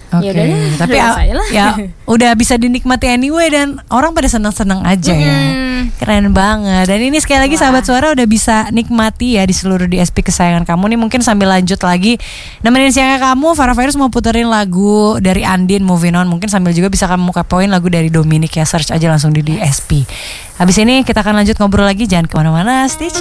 Oke, tapi ya udah bisa dinikmati anyway dan orang pada senang-senang aja ya. Keren banget. Dan ini sekali lagi sahabat suara udah bisa nikmati ya di seluruh DSP kesayangan kamu nih. Mungkin sambil lanjut lagi nemenin siangnya kamu, Farah Virus mau puterin lagu dari Andin Moving On. Mungkin sambil juga bisa kamu kepoin lagu dari Dominic ya, search aja langsung di DSP. Habis ini kita akan lanjut ngobrol lagi, jangan kemana-mana, stay tune.